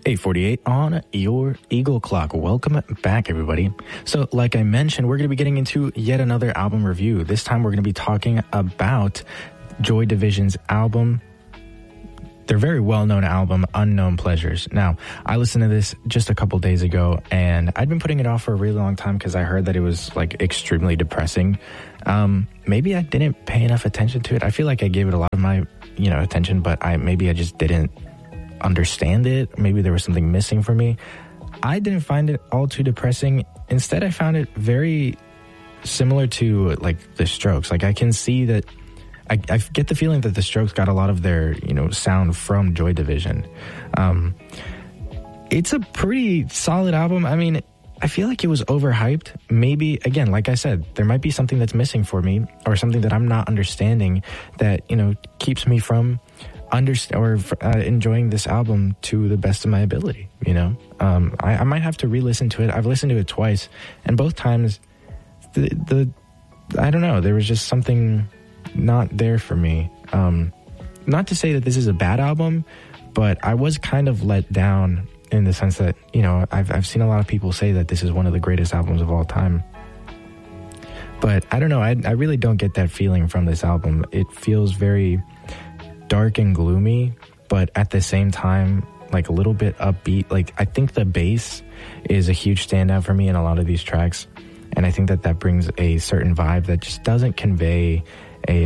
8:48 on your Eagle Clock. Welcome back, everybody. So, like I mentioned, we're going to be getting into yet another album review. This time, we're going to be talking about Joy Division's album, their very well-known album, Unknown Pleasures. Now, I listened to this just a couple days ago, and I'd been putting it off for a really long time because I heard that it was, like, extremely depressing. Maybe I didn't pay enough attention to it. I feel like I gave it a lot of my, attention, but maybe I just didn't understand it. Maybe there was something missing for me. I didn't find it all too depressing. Instead, I found it very similar to, like, the Strokes. Like, I can see that I get the feeling that the Strokes got a lot of their, sound from Joy Division. It's a pretty solid album. I mean, I feel like it was overhyped. Maybe, again, like I said, there might be something that's missing for me or something that I'm not understanding that, keeps me from enjoying this album to the best of my ability. I might have to re-listen to it. I've listened to it twice, and both times I don't know, there was just something not there for me. Not to say that this is a bad album, but I was kind of let down in the sense that, I've seen a lot of people say that this is one of the greatest albums of all time. But I don't know, I really don't get that feeling from this album. It feels very dark and gloomy, but at the same time, like, a little bit upbeat. Like, I think the bass is a huge standout for me in a lot of these tracks, and I think that brings a certain vibe that just doesn't convey a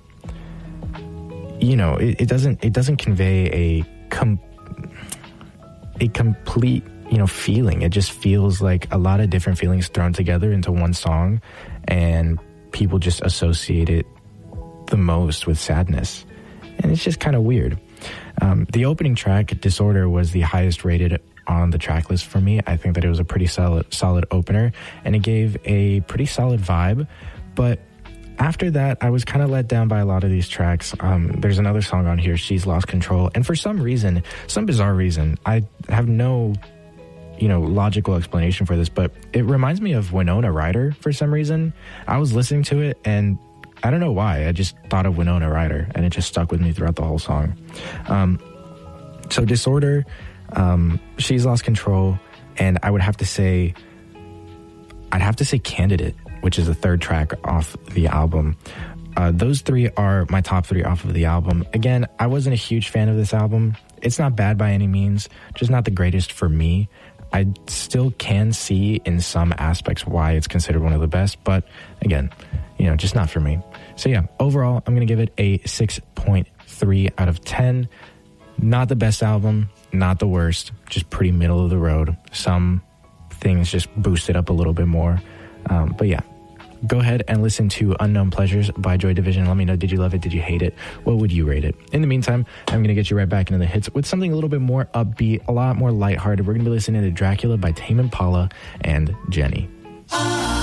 it doesn't convey a complete feeling. It just feels like a lot of different feelings thrown together into one song, and people just associate it the most with sadness. And it's just kind of weird. The opening track, Disorder, was the highest rated on the track list for me. I think that it was a pretty solid opener, and it gave a pretty solid vibe. But after that, I was kind of let down by a lot of these tracks. There's another song on here, She's Lost Control. And for some bizarre reason, I have no, logical explanation for this, but it reminds me of Winona Ryder for some reason. I was listening to it, and I don't know why. I just thought of Winona Ryder, and it just stuck with me throughout the whole song. So Disorder, She's Lost Control, and I'd have to say Candidate, which is the third track off the album. Those three are my top three off of the album. Again, I wasn't a huge fan of this album. It's not bad by any means, just not the greatest for me. I still can see in some aspects why it's considered one of the best, but again, just not for me. So yeah, overall, I'm going to give it a 6.3 out of 10. Not the best album, not the worst, just pretty middle of the road. Some things just boosted up a little bit more. But yeah, go ahead and listen to Unknown Pleasures by Joy Division. Let me know, did you love it? Did you hate it? What would you rate it? In the meantime, I'm going to get you right back into the hits with something a little bit more upbeat, a lot more lighthearted. We're going to be listening to Dracula by Tame Impala and Jenny.